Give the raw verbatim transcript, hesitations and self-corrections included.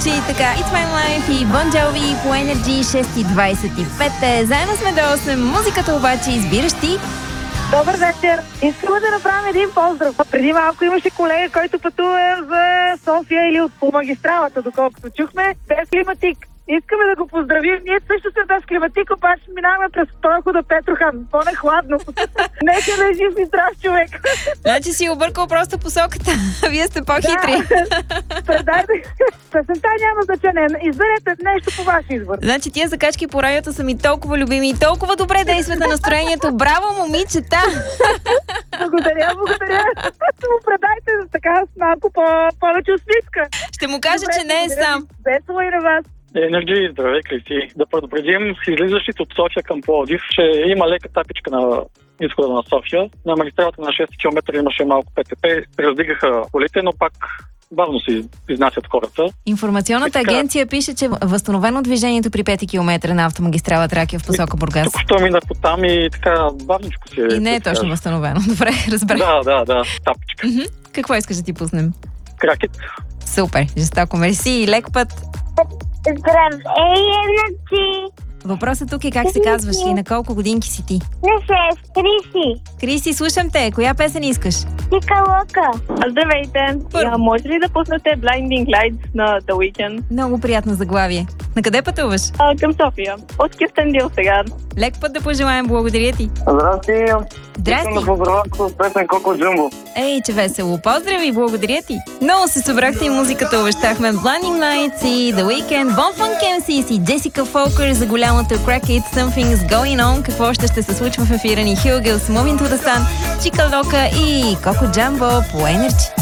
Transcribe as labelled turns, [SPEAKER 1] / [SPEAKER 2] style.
[SPEAKER 1] звучи така. It's My Life и Bon Jovi по Energy шест и двайсет и пет. Заедно сме до осем. Музиката обаче избираш ти.
[SPEAKER 2] Добър вечер! Искаме да направим един поздрав. Преди малко имаше колега, който пътува за София или от по магистралата, доколкото чухме, без климатик. Искаме да го поздравим. Ние също сме без климатик, обаче минаваме през прохода Петрохан. По-нехладно. Нека да е жив и здрав човек.
[SPEAKER 1] Значи си объркал просто посоката. Вие сте по-хитри.
[SPEAKER 2] Да. Предайте. Песента няма значение. Изберете нещо по ваш избор.
[SPEAKER 1] Значи тия закачки по радиото са ми толкова любими и толкова добре действат на настроението. Браво, момичета!
[SPEAKER 2] Благодаря, благодаря. Му предайте така с малко повече усмивка.
[SPEAKER 1] Ще му кажа, че не е сам.
[SPEAKER 2] Весело и на вас.
[SPEAKER 3] Енерджи, здравей, Кристи. Да предупредим излизащите от София към Пловдив, че има лека тапичка на изхода на София. На магистралата на шест километра имаше малко ПТП, раздигаха колите, но пак бавно се изнасят хората.
[SPEAKER 1] Информационната
[SPEAKER 3] така,
[SPEAKER 1] агенция пише, че възстановено движението при пети километра на автомагистрала Тракия в посока Бургас.
[SPEAKER 3] Току-що минах по там и така бавничко си е.
[SPEAKER 1] И не е точно възстановено. Добре, разбрах.
[SPEAKER 3] Да, да, да, тапичка.
[SPEAKER 1] Какво искаш да ти пуснем?
[SPEAKER 3] Кракет.
[SPEAKER 1] Супер, жестоко, мерси и лек път.
[SPEAKER 4] Здравей, Енерджи!
[SPEAKER 1] Въпросът тук е как се казваш и на колко годинки си ти?
[SPEAKER 4] На шест, Криси.
[SPEAKER 1] Криси, слушам те. Коя песен искаш?
[SPEAKER 4] Тика Лока.
[SPEAKER 5] Здравейте!
[SPEAKER 1] Първо.
[SPEAKER 5] Я, може ли да пуснете Blinding Lights на The Weeknd?
[SPEAKER 1] Много приятно заглавие. На къде пътуваш?
[SPEAKER 5] А, към София. От Кюстендил сега.
[SPEAKER 1] Лек път да пожелаем. Благодаря ти.
[SPEAKER 6] Здрасти!
[SPEAKER 1] Здрасти.
[SPEAKER 6] Искам да поздравя с песен Коко Джумбо.
[SPEAKER 1] Ей, че весело. Поздрави, благодаря ти. Много се събрахте и музиката обещахме. Blinding Lights и The Weeknd, Bon Funk Ем Си и Джесика Фолкър за голямото Crack It, Something's Going On. Какво още ще се случва в ефира ни? Hillgirls, Moving to the Sun, Чика Лока и Коко Джамбо по Energy.